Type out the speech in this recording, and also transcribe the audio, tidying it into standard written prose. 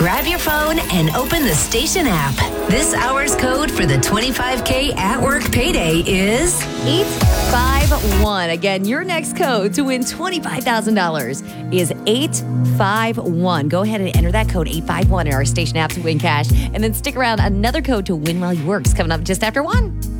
Grab your phone and open the station app. This hour's code for the 25K at work payday is 851. Again, your next code to win $25,000 is 851. Go ahead and enter that code 851 in our station app to win cash. And then stick around. Another code to win while you work's coming up just after 1.